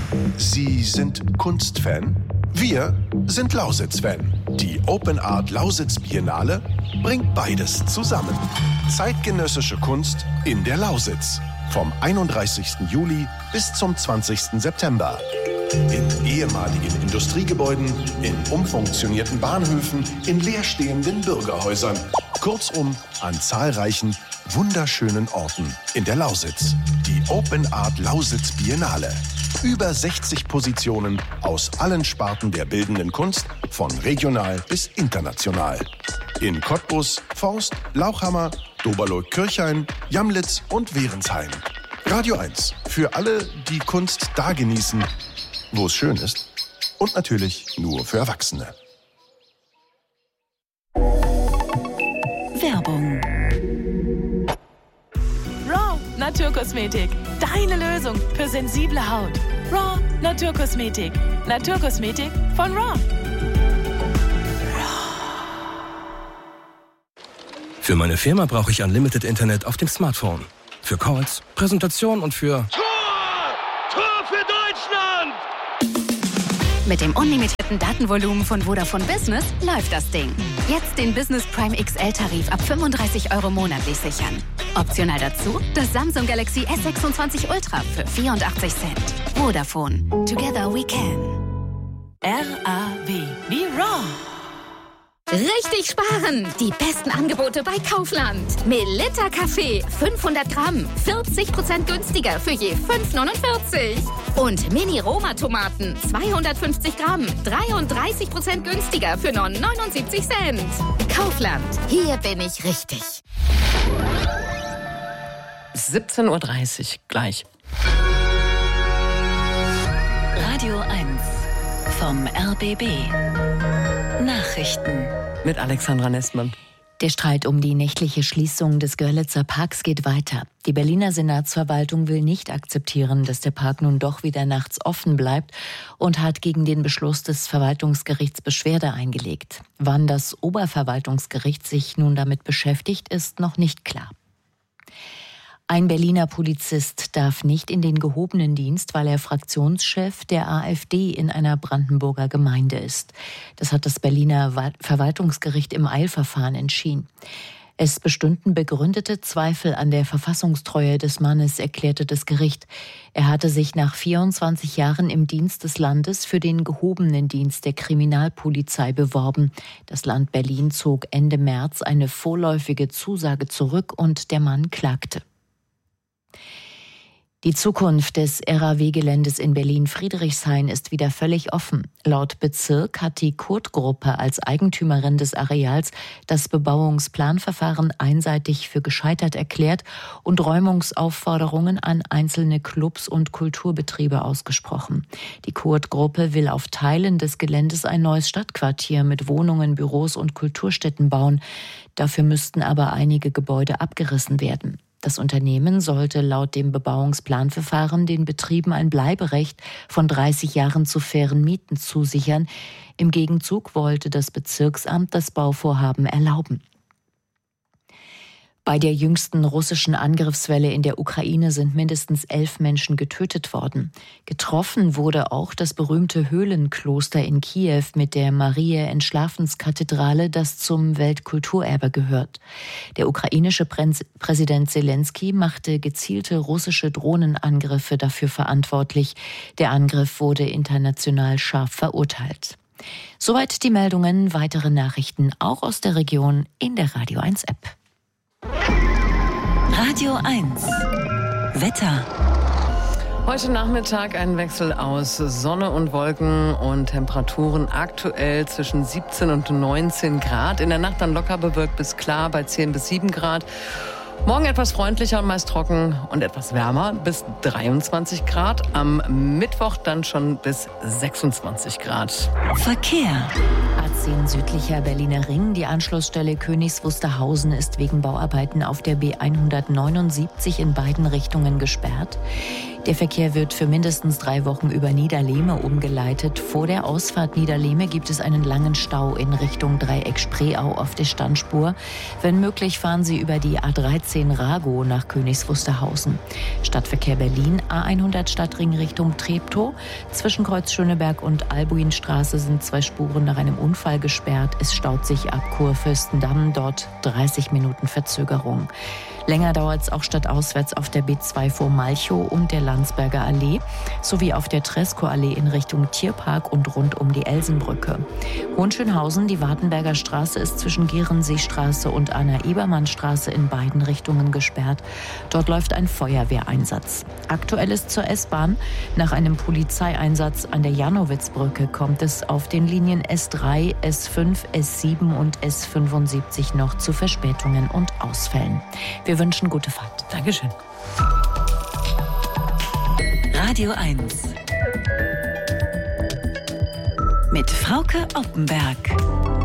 Sie sind Kunstfan? Wir sind Lausitz-Fan. Die Open Art Lausitz Biennale bringt beides zusammen. Zeitgenössische Kunst in der Lausitz. Vom 31. Juli bis zum 20. September. In ehemaligen Industriegebäuden, in umfunktionierten Bahnhöfen, in leerstehenden Bürgerhäusern. Kurzum, an zahlreichen, wunderschönen Orten in der Lausitz. Die Open Art Lausitz Biennale. Über 60 Positionen aus allen Sparten der bildenden Kunst, von regional bis international. In Cottbus, Forst, Lauchhammer, Doberloh-Kirchhain, Jamlitz und Währensheim. Radio 1, für alle, die Kunst da genießen, wo es schön ist. Und natürlich nur für Erwachsene. Werbung. Raw Naturkosmetik. Deine Lösung für sensible Haut. Raw Naturkosmetik. Naturkosmetik von Raw. Für meine Firma brauche ich Unlimited Internet auf dem Smartphone. Für Calls, Präsentation und für... Tor für Deutschland! Mit dem unlimitierten Datenvolumen von Vodafone Business läuft das Ding. Jetzt den Business Prime XL-Tarif ab 35 € monatlich sichern. Optional dazu das Samsung Galaxy S26 Ultra für 84 Cent. Vodafone. Together we can. RAW wie Raw. Richtig sparen! Die besten Angebote bei Kaufland. Melitta Kaffee, 500 Gramm, 40% günstiger für je 5,49. Und Mini-Roma-Tomaten, 250 Gramm, 33% günstiger für nur 79 Cent. Kaufland, hier bin ich richtig. 17:30 Uhr gleich. Radio 1 vom RBB. Nachrichten Mit Alexandra Nestmann. Der Streit um die nächtliche Schließung des Görlitzer Parks geht weiter. Die Berliner Senatsverwaltung will nicht akzeptieren, dass der Park nun doch wieder nachts offen bleibt und hat gegen den Beschluss des Verwaltungsgerichts Beschwerde eingelegt. Wann das Oberverwaltungsgericht sich nun damit beschäftigt, ist noch nicht klar. Ein Berliner Polizist darf nicht in den gehobenen Dienst, weil er Fraktionschef der AfD in einer Brandenburger Gemeinde ist. Das hat das Berliner Verwaltungsgericht im Eilverfahren entschieden. Es bestünden begründete Zweifel an der Verfassungstreue des Mannes, erklärte das Gericht. Er hatte sich nach 24 Jahren im Dienst des Landes für den gehobenen Dienst der Kriminalpolizei beworben. Das Land Berlin zog Ende März eine vorläufige Zusage zurück und der Mann klagte. Die Zukunft des RAW-Geländes in Berlin-Friedrichshain ist wieder völlig offen. Laut Bezirk hat die Kurt-Gruppe als Eigentümerin des Areals das Bebauungsplanverfahren einseitig für gescheitert erklärt und Räumungsaufforderungen an einzelne Clubs und Kulturbetriebe ausgesprochen. Die Kurt-Gruppe will auf Teilen des Geländes ein neues Stadtquartier mit Wohnungen, Büros und Kulturstätten bauen. Dafür müssten aber einige Gebäude abgerissen werden. Das Unternehmen sollte laut dem Bebauungsplanverfahren den Betrieben ein Bleiberecht von 30 Jahren zu fairen Mieten zusichern. Im Gegenzug wollte das Bezirksamt das Bauvorhaben erlauben. Bei der jüngsten russischen Angriffswelle in der Ukraine sind mindestens 11 Menschen getötet worden. Getroffen wurde auch das berühmte Höhlenkloster in Kiew mit der Mariä-Entschlafenskathedrale, das zum Weltkulturerbe gehört. Der ukrainische Präsident Zelensky machte gezielte russische Drohnenangriffe dafür verantwortlich. Der Angriff wurde international scharf verurteilt. Soweit die Meldungen. Weitere Nachrichten auch aus der Region in der Radio 1 App. Radio 1 Wetter. Heute Nachmittag ein Wechsel aus Sonne und Wolken und Temperaturen aktuell zwischen 17 und 19 Grad. In der Nacht dann locker bewölkt bis klar bei 10 bis 7 Grad. Morgen etwas freundlicher und meist trocken und etwas wärmer bis 23 Grad. Am Mittwoch dann schon bis 26 Grad. Verkehr. A10 südlicher Berliner Ring. Die Anschlussstelle Königs Wusterhausen ist wegen Bauarbeiten auf der B179 in beiden Richtungen gesperrt. Der Verkehr wird für mindestens 3 Wochen über Niederlehme umgeleitet. Vor der Ausfahrt Niederlehme gibt es einen langen Stau in Richtung Dreieck Spreeau auf der Standspur. Wenn möglich, fahren Sie über die A13 Rago nach Königs Wusterhausen. Stadtverkehr Berlin, A100 Stadtring Richtung Treptow. Zwischen Kreuz Schöneberg und Albuinstraße sind 2 Spuren nach einem Unfall gesperrt. Es staut sich ab Kurfürstendamm, dort 30 Minuten Verzögerung. Länger dauert es auch stadtauswärts auf der B2 vor Malchow und der Landsberger Allee sowie auf der Tresco-Allee in Richtung Tierpark und rund um die Elsenbrücke. Hohenschönhausen, die Wartenberger Straße ist zwischen Gehrenseestraße und Anna-Ebermann-Straße in beiden Richtungen gesperrt. Dort läuft ein Feuerwehreinsatz. Aktuell ist zur S-Bahn. Nach einem Polizeieinsatz an der Janowitzbrücke kommt es auf den Linien S3, S5, S7 und S75 noch zu Verspätungen und Ausfällen. Wir wünschen gute Fahrt. Dankeschön. Radio 1 mit Frauke Oppenberg.